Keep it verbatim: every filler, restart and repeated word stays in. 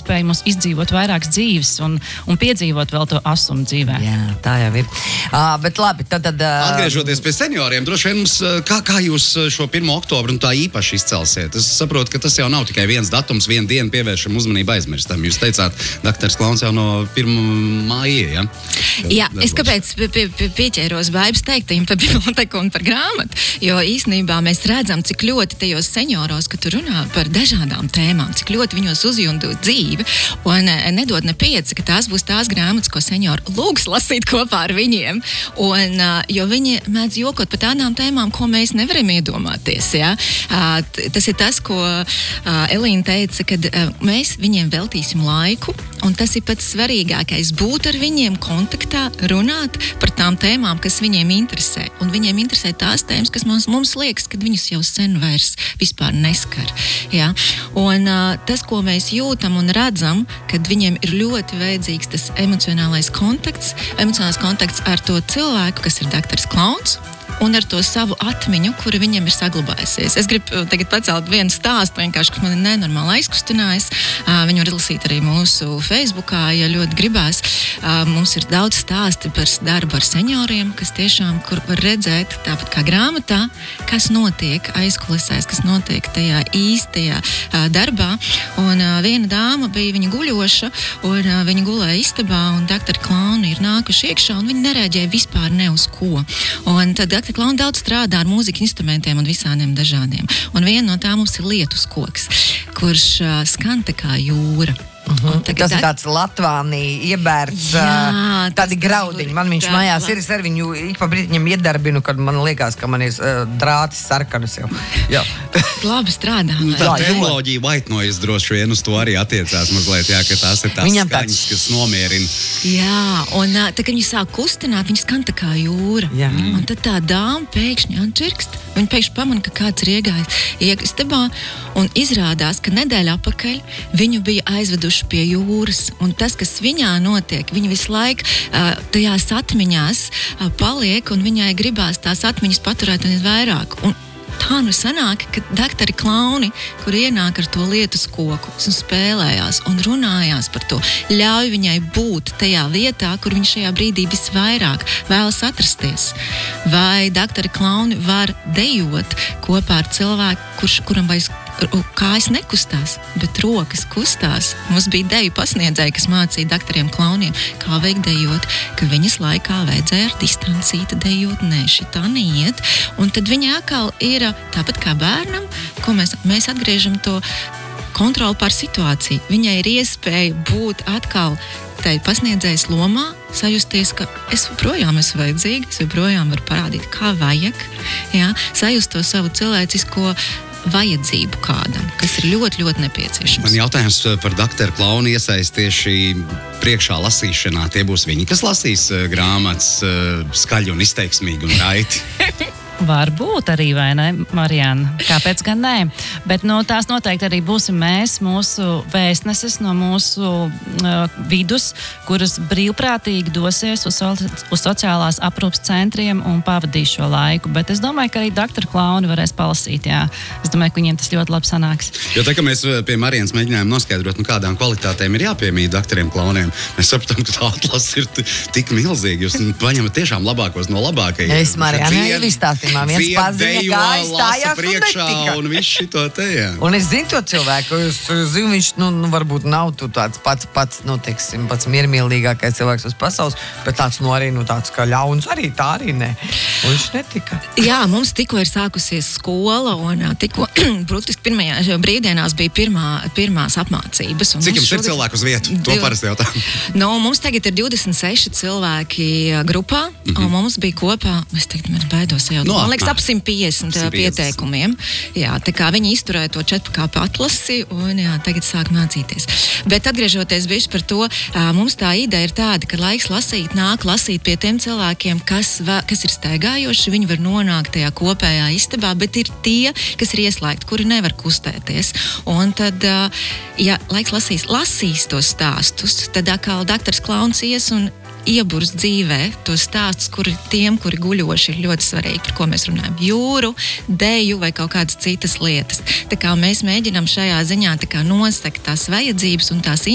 iespēju mums izdzīvot vairākas dzīves un, un piedzīvot vēl to asumu dzīvē. Jā, tā jau ir. Uh, bet labi, tad... tad uh... Atgriežoties pie senioriem, droši vien mums, kā, kā jūs šo pirmo oktobru un tā īpaši izcelsiet? Es saprotu, ka tas jau nav tikai viens datums, viena diena pievēršam uzmanību aizmirstam. Jūs teicāt, daktars Klauns jau no pirmā māja, ja? Jā, es kāpēc pie, pie, pie, pieķēros Baibas teiktajiem par biblioteku un par grāmatu, jo īstenībā mēs redzam, cik ļoti tajos senioros, ka tu runā par dažādām tēmām, cik ļoti viņos uzjundu dzīvi, un nedod ne pieci, ka tās būs tās grāmatas, ko seniori lūgs lasīt kopā ar viņiem, un, jo viņi mēdz jokot par tādām tēmām, ko mēs nevaram iedomāties, ja? Tas ir tas, ko Elīna teica, kad mēs viņiem veltīsim laiku, un tas ir pats svarīgākais, būt ar viņiem kontaktā, runāt par tām tēmām, kas viņiem interesē. Un viņiem interesē tās tēmas, kas mums, mums liekas, kad viņus jau sen vairs vispār neskar. Ja? Un uh, tas, ko mēs jūtam un redzam, kad viņiem ir ļoti vajadzīgs tas emocionālais kontakts, emocionālais kontakts ar to cilvēku, kas ir daktars Klauns, un ar to savu atmiņu, kura viņam ir saglabājusies. Es gribu tagad pacelt vienu stāstu, vienkārši, kas man ir nenormāli aizkustinājis. Uh, viņu var izlasīt arī mūsu Facebookā, ja ļoti gribās. Uh, mums ir daudz stāsti par darbu ar senioriem, kas tiešām, kur var redzēt, tāpat kā grāmatā, kas notiek aizkulisēs, kas notiek tajā īstajā uh, darbā. Un uh, viena dāma bija viņa guļoša, un uh, viņa gulēja istabā, un doktori Klauni ir nākuši iekšā, un viņi nereaģēja vispār ne uz ko. Un tad Klauni daudz strādā ar mūzikas instrumentiem un visādiem dažādiem. Un viena no tām mums ir lietus koks, kurš uh, skan tā kā jūra. Uh-huh. Tas ir tāds Latvānī iebērts, jā, tādi graudiņi. Man viņš mājās ir, es ar viņu ik pa brīdi viņam iedarbinu, kad man liekas, ka man ir uh, drātis sarkanas jau. Jā. Labi strādā. Tā tehnoloģija white noise droši vien uz to arī attiecās mazliet, jā, ka tās ir tās viņam skaņas, tāds... kas nomierina. Jā, un tā, kad viņi sāk kustināt, viņi skan tā kā jūra. Jā. Un tad tā dāma pēkšņi atčirkst. Viņa pēkšņi pamana, ka kāds ir iegājis iekastabā, un izrādās, ka nedēļa apakaļ viņu bija aizveduši pie jūras, un tas, kas viņā notiek, viņa visu laiku uh, tajās atmiņās uh, paliek, un viņai gribās tās atmiņas paturēt un vairāk. Un tā nu sanāk, ka doktori Klauni, kur ienāk ar to lietus koku un spēlējās un runājās par to, ļauj viņai būt tajā vietā, kur viņa šajā brīdī visvairāk vēlas atrasties. Vai doktori Klauni var dejot kopā ar cilvēku, kurš, kuram vairs kājas nekustās, bet rokas kustās. Mums bija deju pasniedzēji, kas mācīja doktoriem Klauniem, kā vajag dejot, ka viņas laikā vajadzēja ar distancīti dejot, nē, šitā neiet. Un tad viņa atkal ir tāpat kā bērnam, ko mēs, mēs atgriežam to kontroli pār situāciju. Viņai ir iespēja būt atkal tai pasniedzējas lomā, sajusties, ka es projām esmu vajadzīga, es projām varu parādīt, kā vajag, jā, sajust to savu cilvēcisko vajadzību kādam, kas ir ļoti, ļoti nepieciešams. Man jautājums par doktoru Klauni iesaist tieši priekšā lasīšanā. Tie būs viņi, kas lasīs grāmatas skaļi un izteiksmīgi un raiti. Varbūt arī, vai ne, Marijāna? Kāpēc gan nē? Bet no tās noteikti arī būsim mēs, mūsu vēstneses no mūsu uh, vidus, kuras brīvprātīgi dosies uz, so, uz sociālās aprūpas centriem un pavadīs šo laiku. Bet es domāju, ka arī doktori Klauni varēs palasīt, jā. Es domāju, ka viņiem tas ļoti labi sanāks. Jo tā, ka mēs pie Marijānas mēģinājām noskaidrot, nu kādām kvalitātēm ir jāpiemīt doktoriem Klauniem, mēs sapratam, ka tā atlase ir t- tik milzīga. Jūs paņemat tiešām labākos no labākajiem. Es Marijāna jau izstāstīju. Man viens paziņa gāja, stājās priekšā un netika. Un viss šito te, jā. Un es zinu to cilvēku, es zinu, viņš, nu, nu varbūt nav tu tāds pats, pats, nu, teiksim, pats miermīlīgākais cilvēks uz pasaules, bet tāds, nu, arī, nu, tāds kā ļauns, arī tā arī ne. Un viņš netika. Jā, mums tikko ir sākusies skola, un tikko, brutiski, pirmajās brīvdienās bija pirmā, pirmās apmācības. Cik jums šogad... ir cilvēku uz vietu? To parasti jautā. Nu, mums tagad ir divdesmit seši cilvēki grupā, mm-hmm. un mums bija kopā, es teiktu, man baidos jau. No, man liekas, ap simt piecdesmit pieteikumiem. Jā, tā kā viņi izturēja to četrkāpu atlasi un jā, tagad sāk mācīties. Bet atgriežoties bišķi par to, mums tā ideja ir tāda, ka laiks lasīt, nāk lasīt pie tiem cilvēkiem, kas, va, kas ir staigājoši, viņi var nonākt tajā kopējā istabā, bet ir tie, kas ir ieslēgti, kuri nevar kustēties. Un tad, ja laiks lasīs, lasīs tos stāstus, tad atkal doktors Klauns ies un ieburs dzīvē tos stāstus, kuri tiem, kuri guļoši, ir ļoti svarīgi, par ko mēs runājam. Jūru, deju vai kaut kādas citas lietas. Tā kā mēs mēģinām šajā ziņā tā kā nosakt tās vajadzības un tās